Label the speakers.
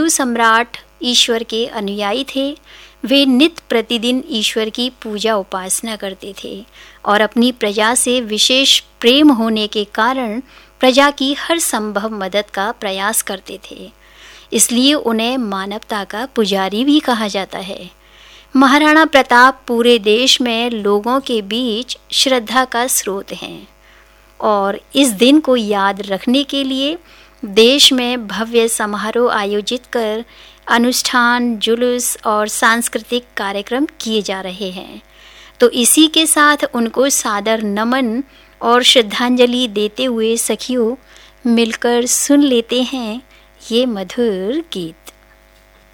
Speaker 1: मधु सम्राट ईश्वर के अनुयायी थे। वे नित्य प्रतिदिन ईश्वर की पूजा उपासना करते थे और अपनी प्रजा से विशेष प्रेम होने के कारण प्रजा की हर संभव मदद का प्रयास करते थे। इसलिए उन्हें मानवता का पुजारी भी कहा जाता है। महाराणा प्रताप पूरे देश में लोगों के बीच श्रद्धा का स्रोत हैं और इस दिन को याद रखने के लिए देश में भव्य समारोह आयोजित कर अनुष्ठान, जुलूस और सांस्कृतिक कार्यक्रम किए जा रहे हैं। तो इसी के साथ उनको सादर नमन और श्रद्धांजलि देते हुए सखियों मिलकर सुन लेते हैं ये मधुर गीत।